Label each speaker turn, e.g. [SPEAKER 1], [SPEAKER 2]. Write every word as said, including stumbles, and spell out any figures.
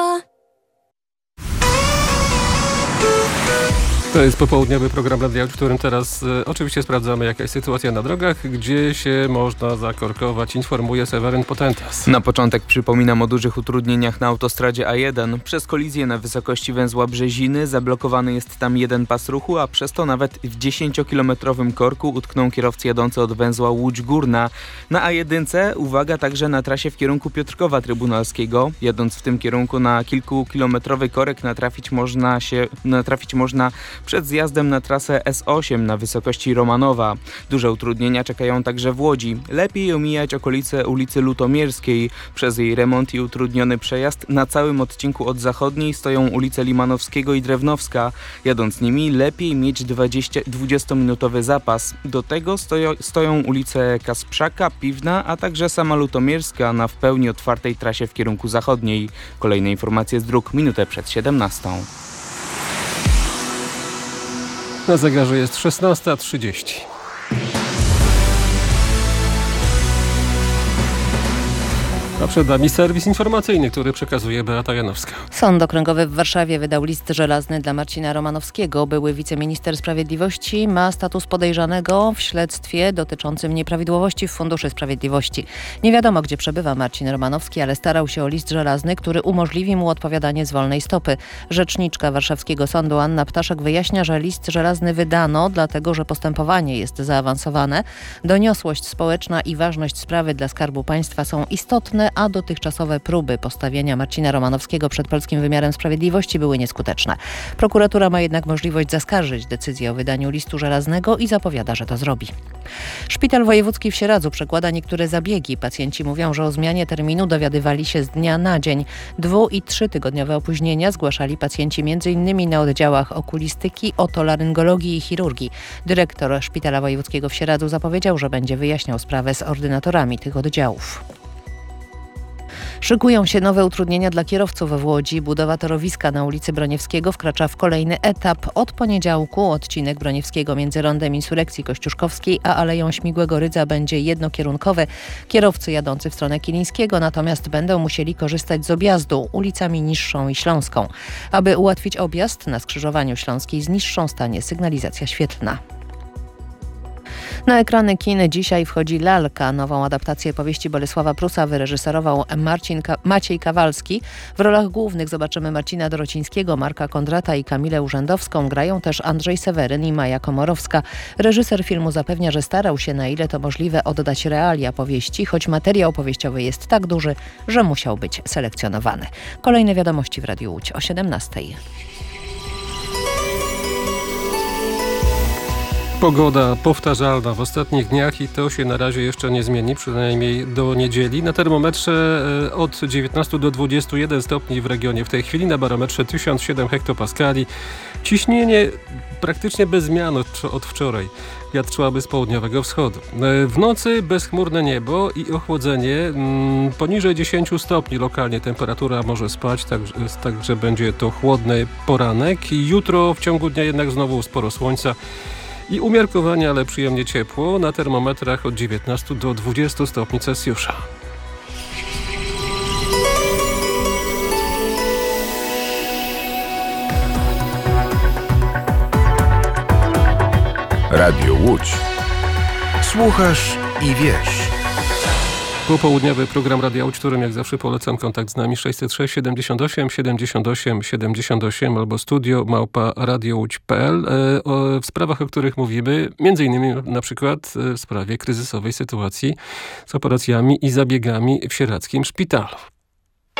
[SPEAKER 1] Wisła.
[SPEAKER 2] To jest popołudniowy program Radia, w którym teraz e, oczywiście sprawdzamy, jaka jest sytuacja na drogach, gdzie się można zakorkować, informuje Seweryn Potentas.
[SPEAKER 3] Na początek przypominam o dużych utrudnieniach na autostradzie A jeden. Przez kolizję na wysokości węzła Brzeziny zablokowany jest tam jeden pas ruchu, a przez to nawet w dziesięciokilometrowym korku utkną kierowcy jadący od węzła Łódź Górna. Na A jeden uwaga także na trasie w kierunku Piotrkowa Trybunalskiego. Jadąc w tym kierunku na kilkukilometrowy korek natrafić można się natrafić można przed zjazdem na trasę S osiem na wysokości Romanowa. Duże utrudnienia czekają także w Łodzi. Lepiej omijać okolice ulicy Lutomierskiej. Przez jej remont i utrudniony przejazd na całym odcinku od zachodniej stoją ulice Limanowskiego i Drewnowska. Jadąc nimi lepiej mieć dwudziestominutowy zapas. Do tego stoją, stoją ulice Kasprzaka, Piwna, a także sama Lutomierska na w pełni otwartej trasie w kierunku zachodniej. Kolejne informacje z dróg minutę przed siedemnastą.
[SPEAKER 2] Na zegarze jest szesnasta trzydzieści. A przed nami serwis informacyjny, który przekazuje Beata Janowska.
[SPEAKER 4] Sąd Okręgowy w Warszawie wydał list żelazny dla Marcina Romanowskiego. Były wiceminister sprawiedliwości ma status podejrzanego w śledztwie dotyczącym nieprawidłowości w Funduszu Sprawiedliwości. Nie wiadomo, gdzie przebywa Marcin Romanowski, ale starał się o list żelazny, który umożliwi mu odpowiadanie z wolnej stopy. Rzeczniczka warszawskiego sądu Anna Ptaszek wyjaśnia, że list żelazny wydano, dlatego że postępowanie jest zaawansowane. Doniosłość społeczna i ważność sprawy dla Skarbu Państwa są istotne, a dotychczasowe próby postawienia Marcina Romanowskiego przed polskim wymiarem sprawiedliwości były nieskuteczne. Prokuratura ma jednak możliwość zaskarżyć decyzję o wydaniu listu żelaznego i zapowiada, że to zrobi. Szpital Wojewódzki w Sieradzu przekłada niektóre zabiegi. Pacjenci mówią, że o zmianie terminu dowiadywali się z dnia na dzień. Dwu- i trzytygodniowe opóźnienia zgłaszali pacjenci między innymi na oddziałach okulistyki, otolaryngologii i chirurgii. Dyrektor Szpitala Wojewódzkiego w Sieradzu zapowiedział, że będzie wyjaśniał sprawę z ordynatorami tych oddziałów. Szykują się nowe utrudnienia dla kierowców w Łodzi. Budowa torowiska na ulicy Broniewskiego wkracza w kolejny etap. Od poniedziałku odcinek Broniewskiego między rondem Insurekcji Kościuszkowskiej a Aleją Śmigłego Rydza będzie jednokierunkowy. Kierowcy jadący w stronę Kilińskiego natomiast będą musieli korzystać z objazdu ulicami Niższą i Śląską. Aby ułatwić objazd, na skrzyżowaniu Śląskiej z Niższą stanie sygnalizacja świetlna. Na ekrany kin dzisiaj wchodzi Lalka. Nową adaptację powieści Bolesława Prusa wyreżyserował Marcin Ka- Maciej Kawalski. W rolach głównych zobaczymy Marcina Dorocińskiego, Marka Kondrata i Kamilę Urzędowską. Grają też Andrzej Seweryn i Maja Komorowska. Reżyser filmu zapewnia, że starał się na ile to możliwe oddać realia powieści, choć materiał powieściowy jest tak duży, że musiał być selekcjonowany. Kolejne wiadomości w Radiu Łódź o siedemnastej.
[SPEAKER 2] Pogoda powtarzalna w ostatnich dniach i to się na razie jeszcze nie zmieni, przynajmniej do niedzieli. Na termometrze od dziewiętnastu do dwudziestu jeden stopni w regionie w tej chwili, na barometrze tysiąc siedem hektopaskali. Ciśnienie praktycznie bez zmian od, od wczoraj. Wiatr słaby z południowego wschodu. W nocy bezchmurne niebo i ochłodzenie mm, poniżej dziesięciu stopni lokalnie temperatura może spać, także tak, tak, będzie to chłodny poranek. I jutro w ciągu dnia jednak znowu sporo słońca i umiarkowanie, ale przyjemnie ciepło, na termometrach od dziewiętnastu do dwudziestu stopni Celsjusza.
[SPEAKER 5] Radio Łódź. Słuchasz i wiesz.
[SPEAKER 2] Popołudniowy program Radia Łódź, którym jak zawsze polecam kontakt z nami sześćset sześć siedemdziesiąt osiem siedemdziesiąt osiem siedemdziesiąt osiem albo studio małpa radiołódź kropka p l. E, o, w sprawach, o których mówimy, między innymi na przykład w sprawie kryzysowej sytuacji z operacjami i zabiegami w sieradzkim szpitalu.